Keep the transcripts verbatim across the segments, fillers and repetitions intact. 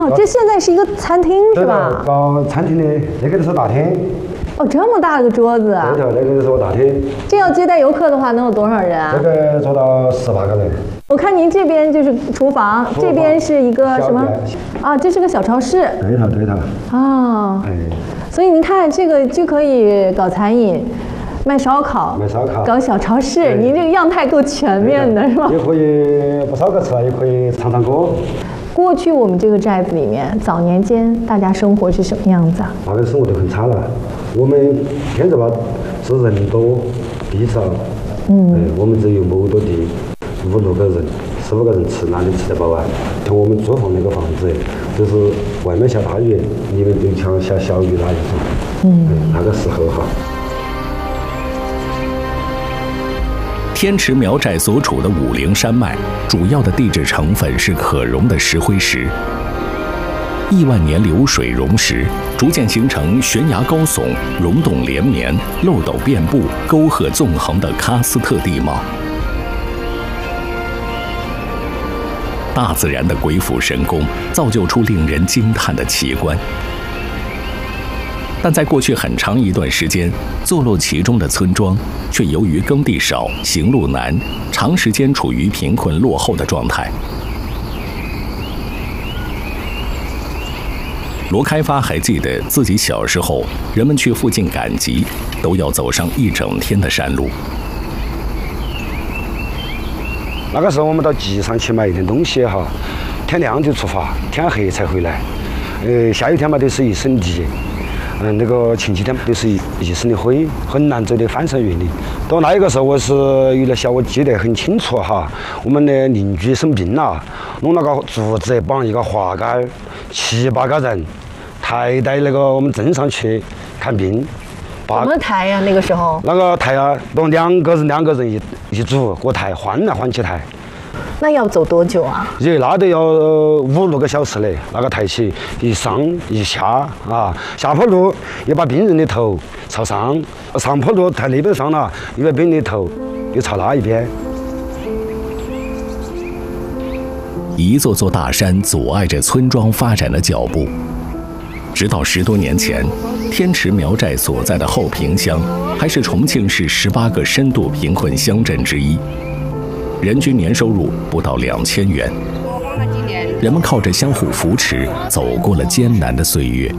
哦，这现在是一个餐厅是吧？ 搞餐厅的，那个就是大厅。 哦，这么大的个桌子啊！ 对头，那个就是我大厅。 这要接待游客的话，能有多少人啊？ 这个坐到十八个人。 我看您这边就是厨房，厨房这边是一个什么？啊，这是个小超市。 对头，对头。 啊。 哎。 所以您看，这个就可以搞餐饮。卖烧烤， 卖烧烤， 搞小超市，您这个样态够全面的，是吧？ 也可以不烧个吃，也可以唱唱歌。 过去我们这个寨子里面，早年间大家生活是什么样子啊？ 那个生活都很差了。我们现在吧是人多地少，嗯，哎，我们只有木多地，五六个人，十五个人吃哪里吃得饱啊？像我们租房那个房子，就是外面下大雨，里面就像下小雨那一种。嗯，那个时候哈。 天池苗寨所处的武陵山脉，主要的地质成分是可溶的石灰石。亿万年流水溶石，逐渐形成悬崖高耸、溶洞连绵、漏斗遍布、沟壑纵横的喀斯特地貌。大自然的鬼斧神工，造就出令人惊叹的奇观。但在过去很长一段时间，坐落其中的村庄却由于耕地少、行路难，长时间处于贫困落后的状态。罗开发还记得自己小时候，人们去附近赶集，都要走上一整天的山路。 那个时候我们到集上去买一点东西哈，天亮就出发，天黑才回来。呃，下雨天嘛，都是一身泥。嗯，那个前几天就是一一身的灰，很难走得翻山越岭。到那个时候，我是有点小，我记得很清楚哈。我们的邻居生病了，弄那个竹子绑一个滑竿，七八个人抬到那个我们镇上去看病。 怎么抬呀？那个时候？ 那个抬啊，都两个人两个人一一组过抬，换来换去抬。 那要走多久啊？ 也那都要五六个小时嘞。那个抬起一上一下啊，下坡路又把病人的头朝上，上坡路抬那边上了，又把病人的头又朝那一边。 一座座大山阻碍着村庄发展的脚步。直到十多年前，天池苗寨所在的后坪乡还是重庆市十八个深度贫困乡镇之一。人均年收入不到两千元，人们靠着相互扶持，走过了艰难的岁月。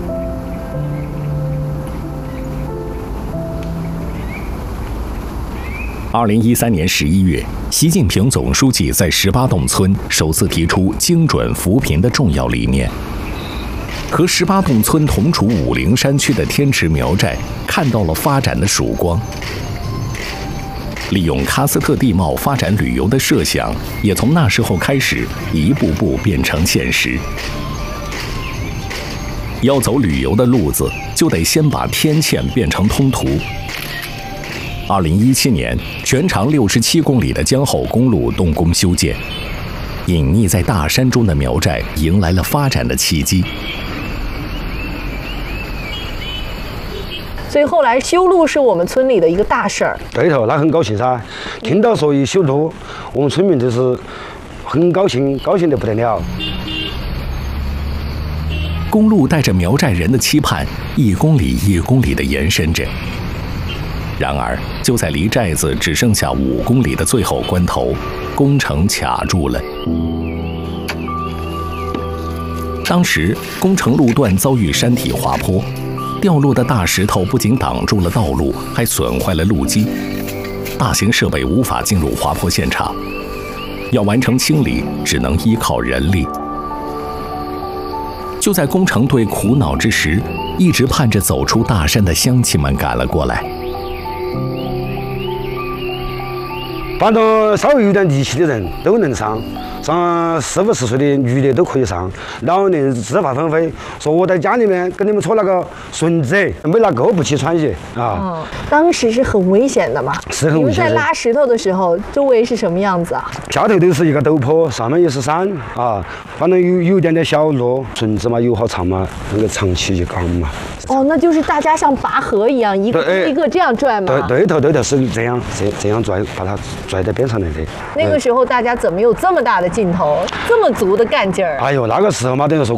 二零一三年十一月，习近平总书记在十八洞村首次提出精准扶贫的重要理念。和十八洞村同处武陵山区的天池苗寨看到了发展的曙光。利用喀斯特地貌发展旅游的设想，也从那时候开始一步步变成现实。要走旅游的路子，就得先把天堑变成通途。二零一七年，全长六十七公里的江后公路动工修建，隐匿在大山中的苗寨迎来了发展的契机。 所以后来修路是我们村里的一个大事儿。 对头，那很高兴噻。听到说一修路，我们村民就是很高兴，高兴得不得了。 公路带着苗寨人的期盼，一公里一公里地延伸着。然而，就在离寨子只剩下五公里的最后关头，工程卡住了。当时，工程路段遭遇山体滑坡。掉落的大石头不仅挡住了道路，还损坏了路基，大型设备无法进入滑坡现场，要完成清理，只能依靠人力。就在工程队苦恼之时，一直盼着走出大山的乡亲们赶了过来。 反正稍微有点力气的人都能上，上四五十岁的女的都可以上，老年人自发纷飞，说我在家里面跟你们搓那个绳子，没那够不起穿衣啊。 哦，当时是很危险的嘛？ 是很危险的。 你们在拉石头的时候，周围是什么样子啊？ 下头都是一个陡坡，上面也是山啊，反正有有一点点小路，绳子嘛有好长嘛，那个长期一杠嘛。 哦，那就是大家像拔河一样，一个一个这样拽吗？ 对对头对头是这样这这样拽，把它拽在边上来的。 那个时候大家怎么有这么大的镜头，这么足的干劲儿。 哎呦，那个时候嘛，等于说